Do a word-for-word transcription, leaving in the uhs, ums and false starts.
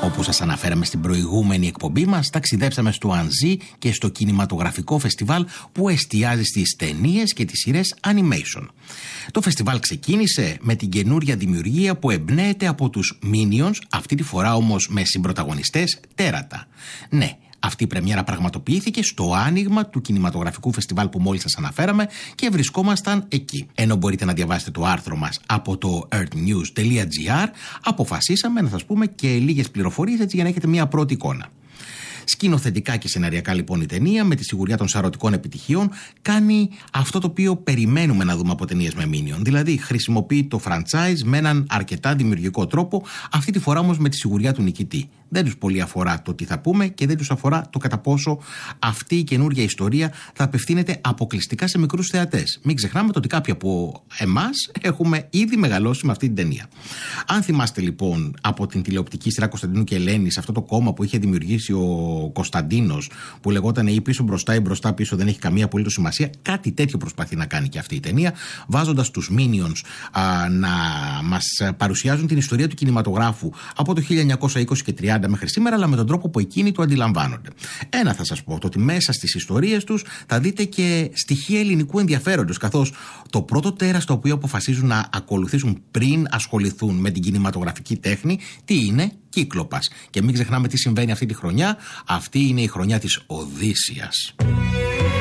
Όπως σας αναφέραμε στην προηγούμενη εκπομπή μας, ταξιδέψαμε στο Ανζή και στο κινηματογραφικό φεστιβάλ που εστιάζει στις ταινίες και τις σειρές animation. Το φεστιβάλ ξεκίνησε με την καινούρια δημιουργία που εμπνέεται από τους Minions, αυτή τη φορά όμως με συμπρωταγωνιστές τέρατα. Ναι, αυτή η πρεμιέρα πραγματοποιήθηκε στο άνοιγμα του κινηματογραφικού φεστιβάλ που μόλις σας αναφέραμε και βρισκόμασταν εκεί. Ενώ μπορείτε να διαβάσετε το άρθρο μας από το earthnews τελεία gr, αποφασίσαμε να σας πούμε και λίγες πληροφορίες έτσι για να έχετε μια πρώτη εικόνα. Σκηνοθετικά και σεναριακά λοιπόν η ταινία, με τη σιγουριά των σαρωτικών επιτυχιών, κάνει αυτό το οποίο περιμένουμε να δούμε από ταινίες με Minion. Δηλαδή χρησιμοποιεί το franchise με έναν αρκετά δημιουργικό τρόπο, αυτή τη φορά όμως με τη σιγουριά του νικητή. Δεν τους πολύ αφορά το τι θα πούμε και δεν τους αφορά το κατά πόσο αυτή η καινούργια ιστορία θα απευθύνεται αποκλειστικά σε μικρούς θεατές. Μην ξεχνάμε το ότι κάποιοι από εμάς έχουμε ήδη μεγαλώσει με αυτή την ταινία. Αν θυμάστε λοιπόν από την τηλεοπτική σειρά Κωνσταντίνου και Ελένης, αυτό το κόμμα που είχε δημιουργήσει ο Κωνσταντίνος, που λεγόταν ή πίσω μπροστά ή μπροστά πίσω, δεν έχει καμία απολύτως σημασία, κάτι τέτοιο προσπαθεί να κάνει και αυτή η ταινία, βάζοντας τους Minions α, να μας παρουσιάζουν την ιστορία του κινηματογράφου από το χίλια εννιακόσια είκοσι και τριάντα μέχρι σήμερα, αλλά με τον τρόπο που εκείνοι το αντιλαμβάνονται. Ένα θα σας πω, το ότι μέσα στις ιστορίες τους θα δείτε και στοιχεία ελληνικού ενδιαφέροντος, καθώς το πρώτο τέρας το οποίο αποφασίζουν να ακολουθήσουν πριν ασχοληθούν με την κινηματογραφική τέχνη, τι είναι? Κύκλοπας. Και μην ξεχνάμε τι συμβαίνει αυτή τη χρονιά. Αυτή είναι η χρονιά της Οδύσσειας.